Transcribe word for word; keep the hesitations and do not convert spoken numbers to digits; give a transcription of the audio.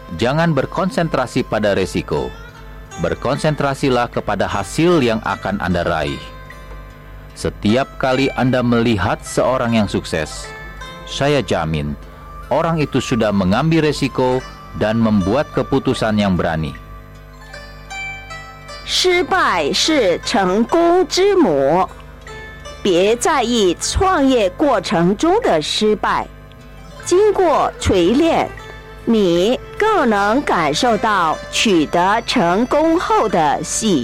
jangan berkonsentrasi pada resiko. Berkonsentrasilah kepada hasil yang akan Anda raih. Setiap kali Anda melihat seorang yang sukses, saya jamin orang itu sudah mengambil resiko dan membuat keputusan yang berani. 失败是成功之母，别在意创业过程中的失败，经过锤炼，你更能感受到取得成功后的喜